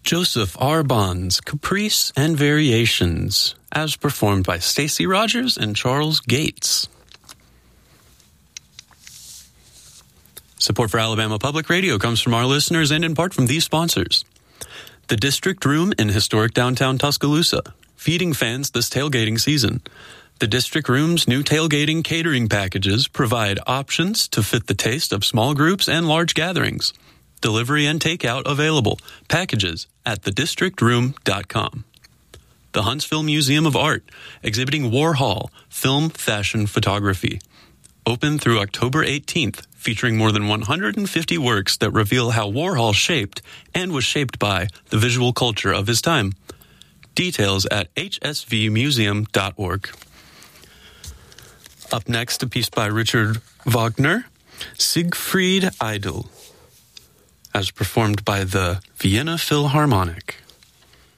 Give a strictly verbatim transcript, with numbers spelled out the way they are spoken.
Joseph Arbon's Caprice and Variations, as performed by Stacey Rogers and Charles Gates. Support for Alabama Public Radio comes from our listeners and in part from these sponsors. The District Room in historic downtown Tuscaloosa, feeding fans this tailgating season. The District Room's new tailgating catering packages provide options to fit the taste of small groups and large gatherings. Delivery and takeout available. Packages at the district room dot com. The Huntsville Museum of Art, exhibiting Warhol, film, fashion, photography. Open through October eighteenth, featuring more than one hundred fifty works that reveal how Warhol shaped and was shaped by the visual culture of his time. Details at h s v museum dot org. Up next, a piece by Richard Wagner, Siegfried Idyll, as performed by the Vienna Philharmonic.